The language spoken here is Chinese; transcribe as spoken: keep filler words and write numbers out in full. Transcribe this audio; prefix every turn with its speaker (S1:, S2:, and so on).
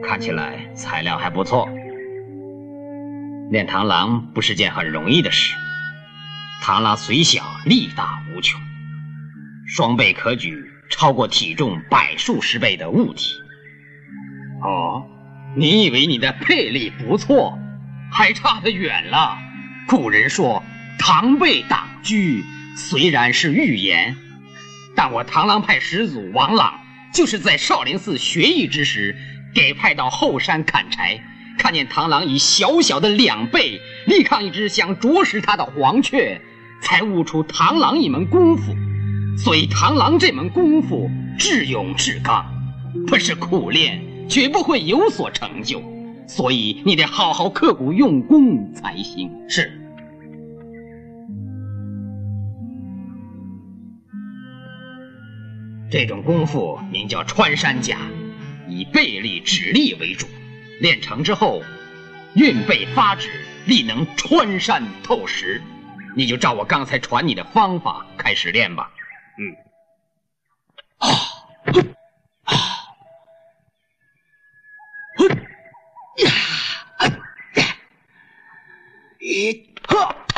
S1: 看起来材料还不错。练螳螂不是件很容易的事，螳螂虽小，力大无穷，双臂可举超过体重百数十倍的物体。哦，你以为你的臂力不错，还差得远了。古人说螳臂挡车，虽然是寓言，但我螳螂派始祖王朗就是在少林寺学艺之时，给派到后山砍柴，看见螳螂以小小的两倍力抗一只想啄食它的黄雀，才悟出螳螂一门功夫。所以螳螂这门功夫智勇至刚，不是苦练绝不会有所成就，所以你得好好刻苦用功才行。是。这种功夫名叫穿山甲，以背力指力为主，练成之后运背发指，力能穿山透石。你就照我刚才传你的方法开始练吧。嗯。啊啊呀啊呀！一呵